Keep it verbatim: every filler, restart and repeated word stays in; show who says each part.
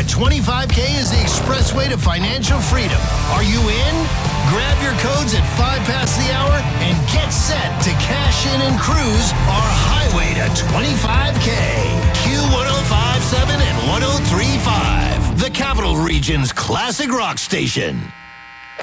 Speaker 1: that twenty-five K is the expressway to financial freedom. Are you in? Grab your codes at five past the hour and get set to cash in and cruise our highway to twenty-five K. Q one oh five point seven and one oh three point five, the Capital Region's classic rock station.